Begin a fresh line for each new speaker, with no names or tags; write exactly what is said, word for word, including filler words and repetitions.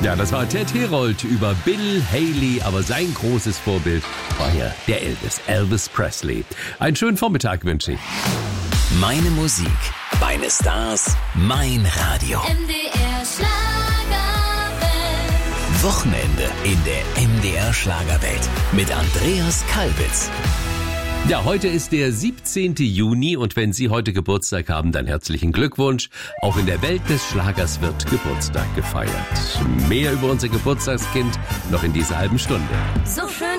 Ja, das war Ted Herold über Bill Haley, aber sein großes Vorbild war ja der Elvis, Elvis Presley. Einen schönen Vormittag wünsche ich.
Meine Musik, meine Stars, mein Radio.
M D R Schlagerwelt.
Wochenende in der M D R Schlagerwelt mit Andreas Kalbitz.
Ja, heute ist der siebzehnten Juni und wenn Sie heute Geburtstag haben, dann herzlichen Glückwunsch. Auch in der Welt des Schlagers wird Geburtstag gefeiert. Mehr über unser Geburtstagskind noch in dieser halben Stunde.
So schön